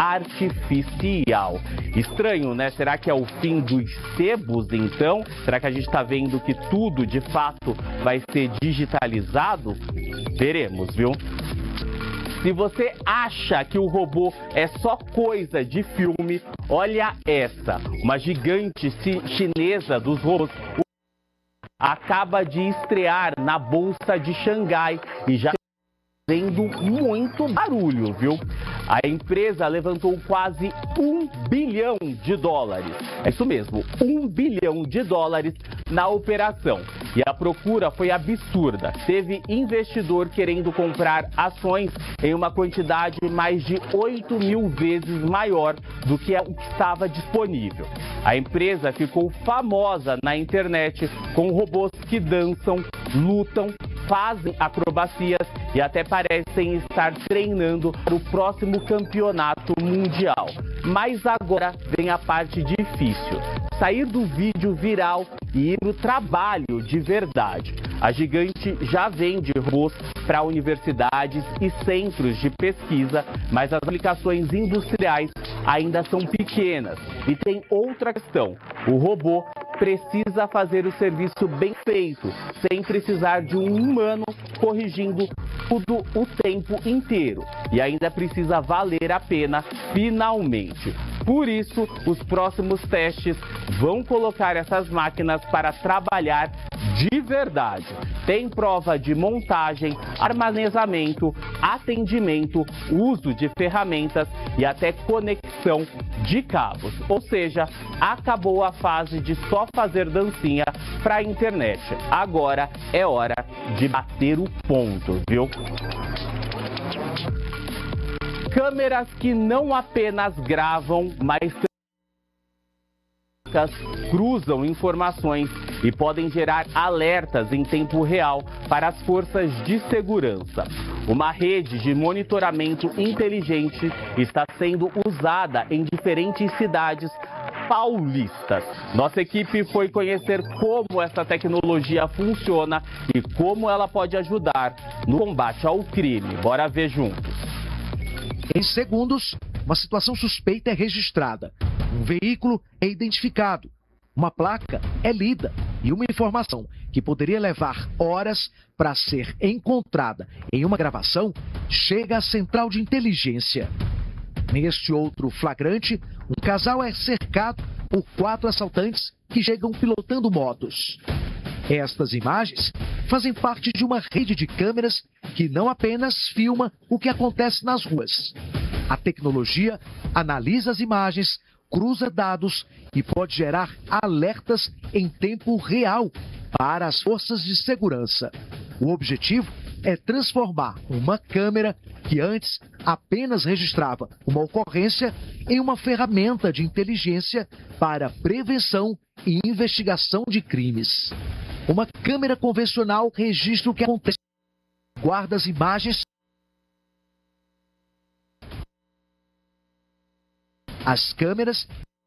artificial. Estranho, né? Será que é o fim dos sebos, então? Será que a gente está vendo que tudo, de fato, vai ser digitalizado? Veremos, viu? Se você acha que o robô é só coisa de filme, olha essa. Uma gigante chinesa dos robôs acaba de estrear na Bolsa de Xangai e já fazendo muito barulho, viu? A empresa levantou quase US$ 1 bilhão. É isso mesmo, US$ 1 bilhão na operação. E a procura foi absurda. Teve investidor querendo comprar ações em uma quantidade mais de 8.000 vezes maior do que o que estava disponível. A empresa ficou famosa na internet com robôs que dançam, lutam, fazem acrobacias e até parecem estar treinando para o próximo campeonato mundial. Mas agora vem a parte difícil: sair do vídeo viral e ir para o trabalho de verdade. A gigante já vende robôs para universidades e centros de pesquisa, mas as aplicações industriais ainda são pequenas. E tem outra questão: o robô precisa fazer o serviço bem feito, sem precisar de um humano corrigindo tudo o tempo inteiro. E ainda precisa valer a pena finalmente. Por isso, os próximos testes vão colocar essas máquinas para trabalhar de verdade. Tem prova de montagem, armazenamento, atendimento, uso de ferramentas e até conexão de cabos. Ou seja, acabou a fase de só fazer dancinha para a internet. Agora é hora de bater o ponto, viu? Câmeras que não apenas gravam, mas cruzam informações e podem gerar alertas em tempo real para as forças de segurança. Uma rede de monitoramento inteligente está sendo usada em diferentes cidades paulistas. Nossa equipe foi conhecer como essa tecnologia funciona e como ela pode ajudar no combate ao crime. Bora ver juntos. Em segundos, uma situação suspeita é registrada. Um veículo é identificado. Uma placa é lida e uma informação que poderia levar horas para ser encontrada em uma gravação chega à central de inteligência. Neste outro flagrante, um casal é cercado por 4 assaltantes que chegam pilotando motos. Estas imagens fazem parte de uma rede de câmeras que não apenas filma o que acontece nas ruas. A tecnologia analisa as imagens, cruza dados e pode gerar alertas em tempo real para as forças de segurança. O objetivo é transformar uma câmera que antes apenas registrava uma ocorrência em uma ferramenta de inteligência para prevenção e investigação de crimes. Uma câmera convencional registra o que acontece, guarda as imagens. As câmeras,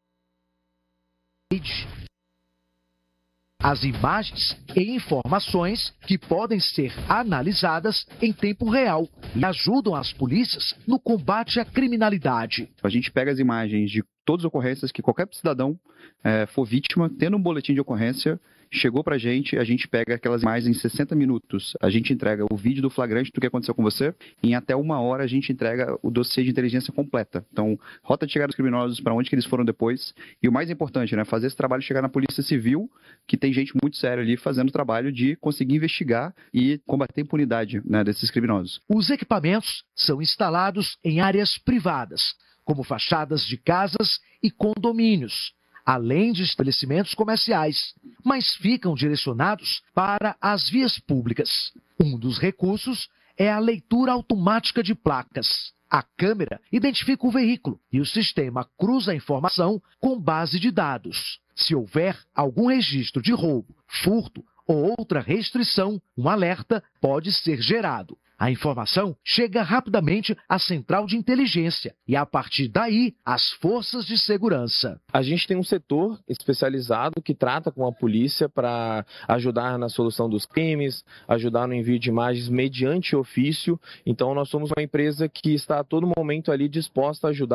as imagens e informações que podem ser analisadas em tempo real e ajudam as polícias no combate à criminalidade. A gente pega as imagens de todas as ocorrências que qualquer cidadão for vítima, tendo um boletim de ocorrência, chegou pra gente, a gente pega aquelas imagens em 60 minutos. A gente entrega o vídeo do flagrante do que aconteceu com você. Em até 1 hora a gente entrega o dossiê de inteligência completa. Então, rota de chegada dos criminosos, para onde que eles foram depois. E o mais importante, né, fazer esse trabalho chegar na Polícia Civil, que tem gente muito séria ali fazendo o trabalho de conseguir investigar e combater a impunidade, né, desses criminosos. Os equipamentos são instalados em áreas privadas, como fachadas de casas e condomínios, além de estabelecimentos comerciais, mas ficam direcionados para as vias públicas. Um dos recursos é a leitura automática de placas. A câmera identifica o veículo e o sistema cruza a informação com base de dados. Se houver algum registro de roubo, furto ou outra restrição, um alerta pode ser gerado. A informação chega rapidamente à central de inteligência e, a partir daí, às forças de segurança. A gente tem um setor especializado que trata com a polícia para ajudar na solução dos crimes, ajudar no envio de imagens mediante ofício. Então, nós somos uma empresa que está a todo momento ali disposta a ajudar